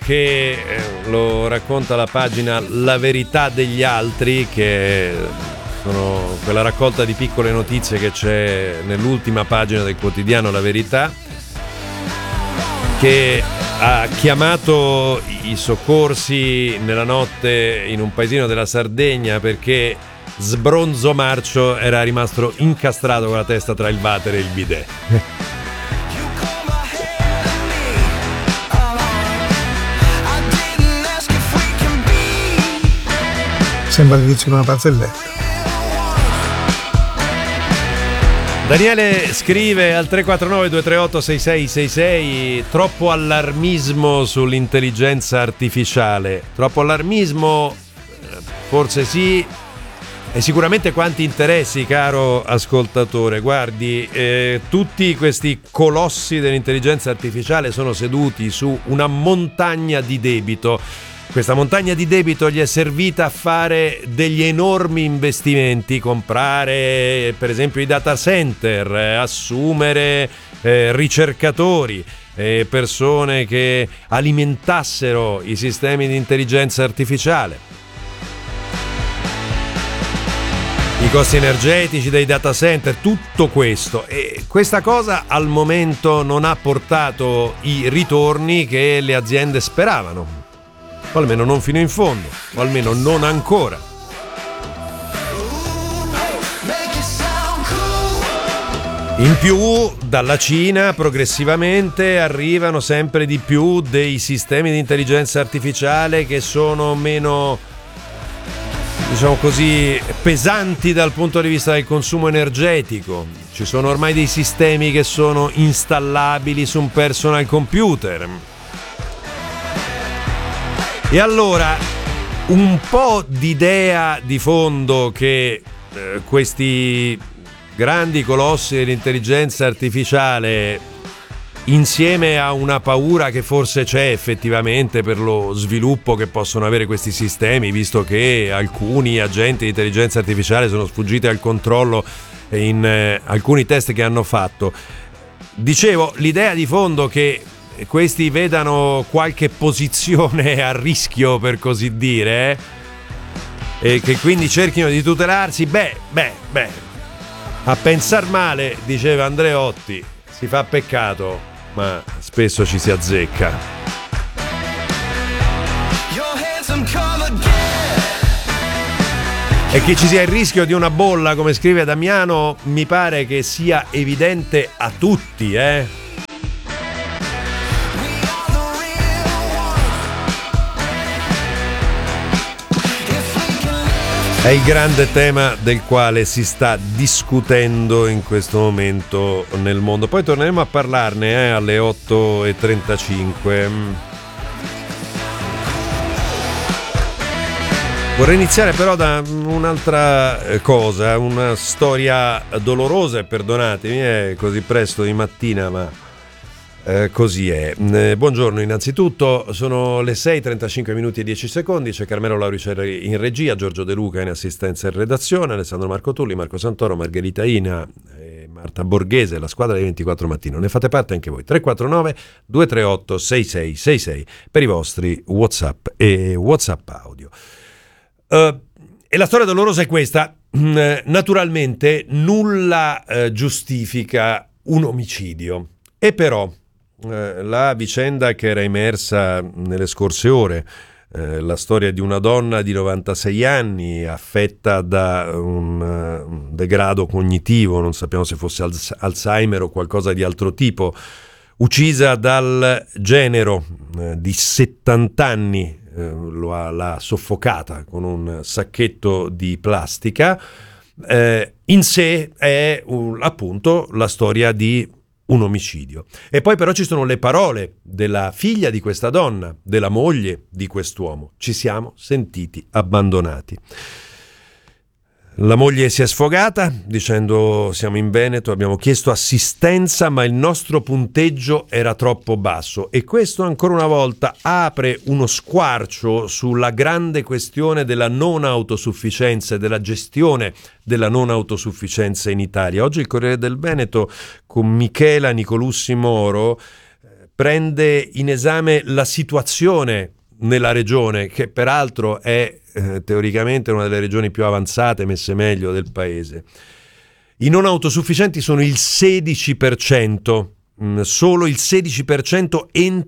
che lo racconta la pagina La Verità degli Altri, che sono quella raccolta di piccole notizie che c'è nell'ultima pagina del quotidiano La Verità, che ha chiamato i soccorsi nella notte in un paesino della Sardegna perché Sbronzo Marcio era rimasto incastrato con la testa tra il water e il bidet. Sembra l'inizio di una barzelletta. Daniele scrive al 349-238-6666: troppo allarmismo sull'intelligenza artificiale. Troppo allarmismo, forse sì, e sicuramente quanti interessi, caro ascoltatore. Guardi, tutti questi colossi dell'intelligenza artificiale sono seduti su una montagna di debito. Questa montagna di debito gli è servita a fare degli enormi investimenti, comprare per esempio i data center, assumere ricercatori, persone che alimentassero i sistemi di intelligenza artificiale. I costi energetici dei data center, tutto questo, e questa cosa al momento non ha portato i ritorni che le aziende speravano. O almeno non fino in fondo, o almeno non ancora. In più, dalla Cina progressivamente arrivano sempre di più dei sistemi di intelligenza artificiale che sono meno, diciamo così, pesanti dal punto di vista del consumo energetico. Ci sono ormai dei sistemi che sono installabili su un personal computer. E allora un po' di idea di fondo che questi grandi colossi dell'intelligenza artificiale, insieme a una paura che forse c'è effettivamente per lo sviluppo che possono avere questi sistemi, visto che alcuni agenti di intelligenza artificiale sono sfuggiti al controllo in alcuni test che hanno fatto. Dicevo, l'idea di fondo che questi vedano qualche posizione a rischio, per così dire, e che quindi cerchino di tutelarsi, a pensar male, diceva Andreotti, si fa peccato, ma spesso ci si azzecca. E che ci sia il rischio di una bolla, come scrive Damiano, mi pare che sia evidente a tutti, È il grande tema del quale si sta discutendo in questo momento nel mondo. Poi torneremo a parlarne alle 8:35. Vorrei iniziare però da un'altra cosa, una storia dolorosa, e perdonatemi, è così presto di mattina, ma così è. Buongiorno innanzitutto, sono le 6:35 minuti e 10 secondi, c'è Carmelo Lauricelli in regia, Giorgio De Luca in assistenza e redazione, Alessandro Marco Tulli, Marco Santoro, Margherita Ina e Marta Borghese, la squadra dei 24 Mattino. Ne fate parte anche voi. 349-238-6666 per i vostri WhatsApp e WhatsApp audio. E la storia dolorosa è questa. Naturalmente nulla giustifica un omicidio, e però la vicenda che era emersa nelle scorse ore, la storia di una donna di 96 anni affetta da un degrado cognitivo, non sappiamo se fosse Alzheimer o qualcosa di altro tipo, uccisa dal genero di 70 anni, l'ha soffocata con un sacchetto di plastica, in sé è appunto la storia di un omicidio. E poi però ci sono le parole della figlia di questa donna, della moglie di quest'uomo: ci siamo sentiti abbandonati. La moglie si è sfogata dicendo: siamo in Veneto, abbiamo chiesto assistenza, ma il nostro punteggio era troppo basso. E questo ancora una volta apre uno squarcio sulla grande questione della non autosufficienza e della gestione della non autosufficienza in Italia. Oggi il Corriere del Veneto con Michela Nicolussi Moro prende in esame la situazione nella regione, che peraltro è teoricamente una delle regioni più avanzate, messe meglio del paese. I non autosufficienti sono il 16%. Solo il 16%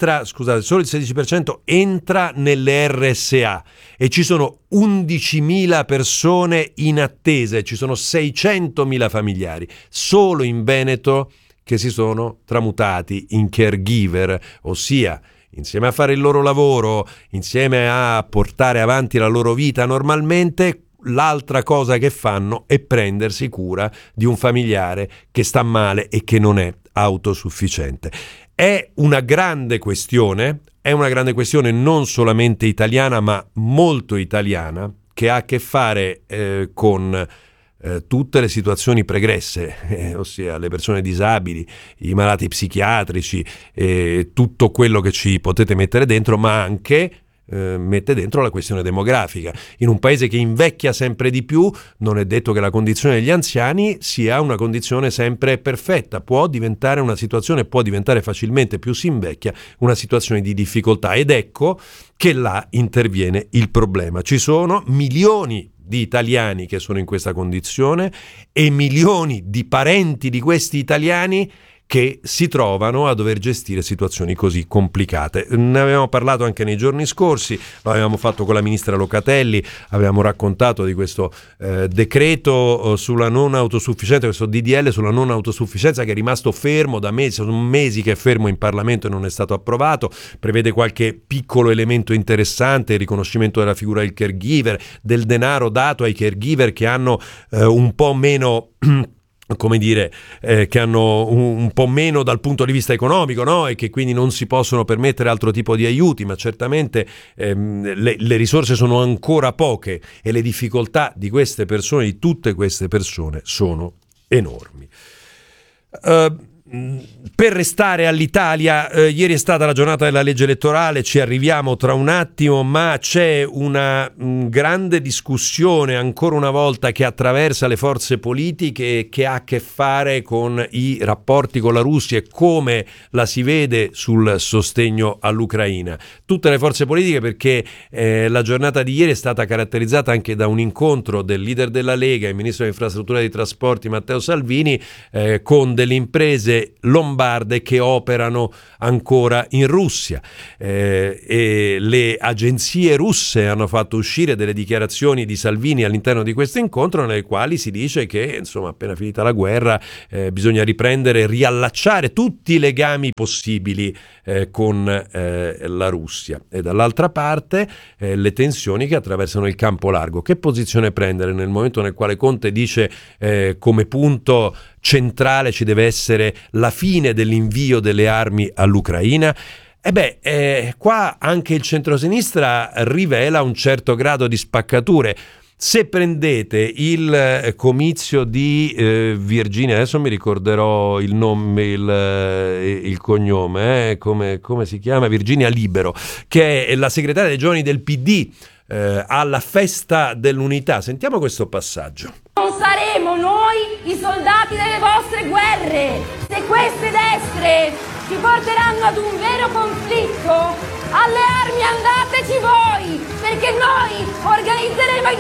entra nelle RSA e ci sono 11.000 persone in attesa e ci sono 600.000 familiari solo in Veneto che si sono tramutati in caregiver, ossia insieme a fare il loro lavoro, insieme a portare avanti la loro vita normalmente, l'altra cosa che fanno è prendersi cura di un familiare che sta male e che non è autosufficiente. È una grande questione non solamente italiana, ma molto italiana, che ha a che fare con tutte le situazioni pregresse, ossia le persone disabili, i malati psichiatrici, tutto quello che ci potete mettere dentro, ma anche mette dentro la questione demografica. In un paese che invecchia sempre di più, non è detto che la condizione degli anziani sia una condizione sempre perfetta, può diventare facilmente, più si invecchia, una situazione di difficoltà, ed ecco che là interviene il problema. Ci sono milioni di italiani che sono in questa condizione e milioni di parenti di questi italiani che si trovano a dover gestire situazioni così complicate. Ne avevamo parlato anche nei giorni scorsi, lo avevamo fatto con la ministra Locatelli, avevamo raccontato di questo decreto sulla non autosufficienza, questo DDL sulla non autosufficienza che è rimasto fermo da mesi, sono mesi che è fermo in Parlamento e non è stato approvato, prevede qualche piccolo elemento interessante, il riconoscimento della figura del caregiver, del denaro dato ai caregiver che hanno un po' meno che hanno un po' meno dal punto di vista economico, no? E che quindi non si possono permettere altro tipo di aiuti, ma certamente le risorse sono ancora poche e le difficoltà di queste persone, di tutte queste persone, sono enormi. Per restare all'Italia, ieri è stata la giornata della legge elettorale, ci arriviamo tra un attimo, ma c'è una grande discussione ancora una volta che attraversa le forze politiche e che ha a che fare con i rapporti con la Russia e come la si vede sul sostegno all'Ucraina. Tutte le forze politiche, perché la giornata di ieri è stata caratterizzata anche da un incontro del leader della Lega, il ministro dell'Infrastruttura e dei Trasporti Matteo Salvini, con delle imprese lombarde che operano ancora in Russia, e le agenzie russe hanno fatto uscire delle dichiarazioni di Salvini all'interno di questo incontro nelle quali si dice che insomma appena finita la guerra bisogna riprendere, riallacciare tutti i legami possibili con la Russia, e dall'altra parte le tensioni che attraversano il campo largo. Che posizione prendere nel momento nel quale Conte dice come punto centrale ci deve essere la fine dell'invio delle armi all'Ucraina? Qua anche il centrosinistra rivela un certo grado di spaccature. Se prendete il comizio di Virginia, adesso mi ricorderò il nome, il cognome, come si chiama? Virginia Libero, che è la segretaria dei giovani del PD, alla festa dell'unità. Sentiamo questo passaggio. Non saremo noi i soldati delle vostre guerre. Se queste destre ci porteranno ad un vero conflitto, alle armi andateci voi, perché noi organizzeremo i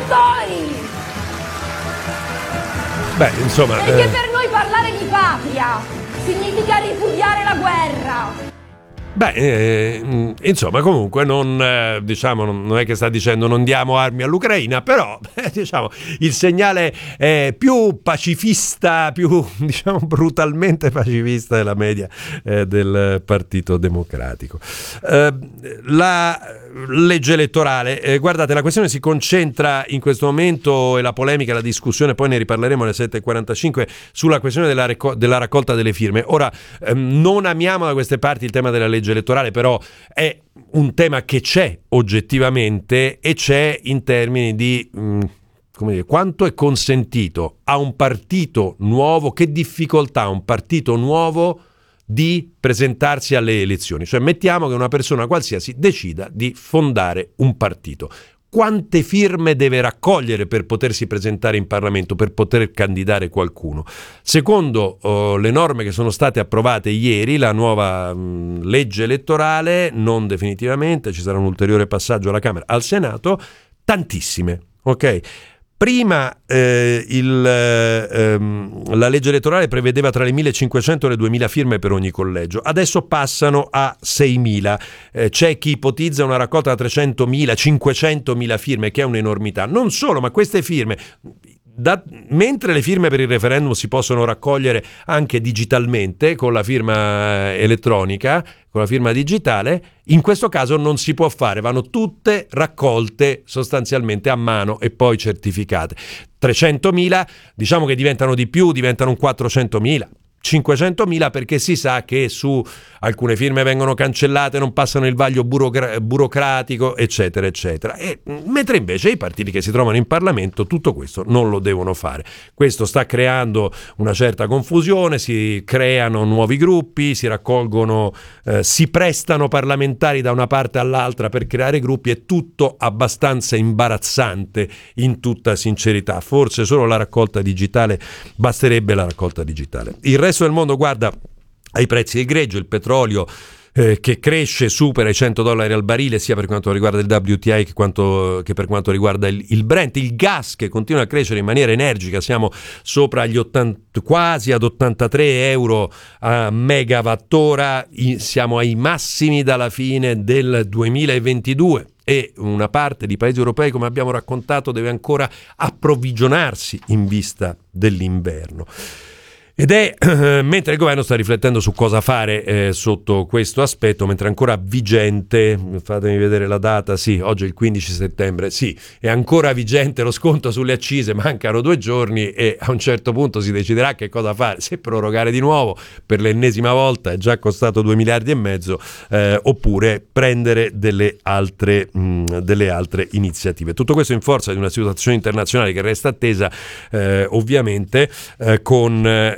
disertori. Insomma, perché per noi parlare di patria significa ripudiare la guerra. Insomma, comunque non è che sta dicendo non diamo armi all'Ucraina, però il segnale è più pacifista, più brutalmente pacifista della media del Partito Democratico. La legge elettorale, guardate, la questione si concentra in questo momento, e la polemica, la discussione, poi ne riparleremo alle 7.45, sulla questione della raccolta delle firme. Ora, non amiamo da queste parti il tema della legge elettorale, però è un tema che c'è oggettivamente, e c'è in termini di quanto è consentito a un partito nuovo, che difficoltà ha un partito nuovo di presentarsi alle elezioni. Cioè, mettiamo che una persona qualsiasi decida di fondare un partito. quante firme deve raccogliere per potersi presentare in Parlamento, per poter candidare qualcuno. Secondo le norme che sono state approvate ieri, la nuova legge elettorale, non definitivamente, ci sarà un ulteriore passaggio alla Camera, al Senato, tantissime, ok? Prima la legge elettorale prevedeva tra le 1.500 e le 2.000 firme per ogni collegio, adesso passano a 6.000. C'è chi ipotizza una raccolta da 300.000, 500.000 firme, che è un'enormità. Non solo, ma queste firme, mentre le firme per il referendum si possono raccogliere anche digitalmente con la firma elettronica, con la firma digitale, in questo caso non si può fare, vanno tutte raccolte sostanzialmente a mano e poi certificate. 300.000, diciamo che diventano di più, diventano 400.000. 500.000 perché si sa che su alcune firme vengono cancellate, non passano il vaglio burocratico, eccetera, eccetera. Mentre invece i partiti che si trovano in Parlamento tutto questo non lo devono fare. Questo sta creando una certa confusione, si creano nuovi gruppi, si raccolgono, si prestano parlamentari da una parte all'altra per creare gruppi, è tutto abbastanza imbarazzante in tutta sincerità. Forse solo la raccolta digitale, basterebbe la raccolta digitale. Il resto del mondo guarda ai prezzi del greggio, il petrolio che cresce, supera i $100 al barile sia per quanto riguarda il WTI che per quanto riguarda il Brent, il gas che continua a crescere in maniera energica, siamo sopra gli quasi ad 83 euro a megawattora, siamo ai massimi dalla fine del 2022. E una parte di paesi europei, come abbiamo raccontato, deve ancora approvvigionarsi in vista dell'inverno. Ed è mentre il governo sta riflettendo su cosa fare sotto questo aspetto, mentre è ancora vigente, fatemi vedere la data, sì, oggi è il 15 settembre, sì, è ancora vigente lo sconto sulle accise, mancano 2 giorni e a un certo punto si deciderà che cosa fare, se prorogare di nuovo per l'ennesima volta, è già costato 2,5 miliardi, oppure prendere delle altre iniziative. Tutto questo in forza di una situazione internazionale che resta attesa, ovviamente, con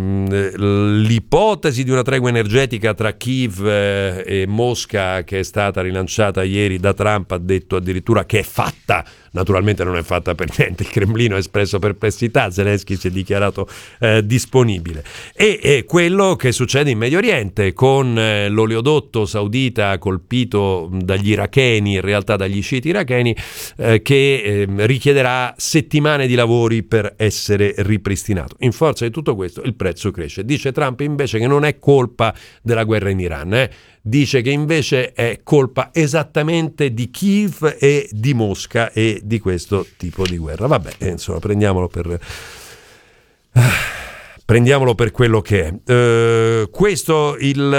l'ipotesi di una tregua energetica tra Kiev e Mosca, che è stata rilanciata ieri da Trump, ha detto addirittura che è fatta. Naturalmente non è fatta per niente, il Cremlino ha espresso perplessità, Zelensky si è dichiarato disponibile. E quello che succede in Medio Oriente con l'oleodotto saudita colpito dagli iracheni, in realtà dagli sciiti iracheni, che richiederà settimane di lavori per essere ripristinato. In forza di tutto questo il prezzo cresce. Dice Trump invece che non è colpa della guerra in Iran, dice che invece è colpa esattamente di Kiev e di Mosca e di questo tipo di guerra. Vabbè, insomma, prendiamolo per quello che è. Questo il